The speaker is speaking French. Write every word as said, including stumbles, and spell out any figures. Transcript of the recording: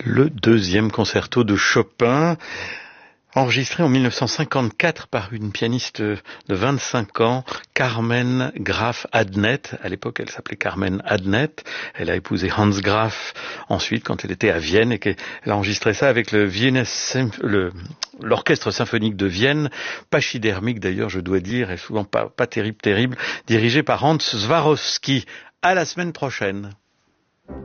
Le deuxième concerto de Chopin, enregistré en mille neuf cent cinquante-quatre par une pianiste de vingt-cinq ans, Carmen Graf Adnet. À l'époque, elle s'appelait Carmen Adnet. Elle a épousé Hans Graf ensuite, quand elle était à Vienne, et qu'elle a enregistré ça avec le Vienna Symph- le, l'orchestre symphonique de Vienne, pachydermique d'ailleurs, je dois dire, et souvent pas, pas terrible, terrible, dirigé par Hans Swarowski. À la semaine prochaine.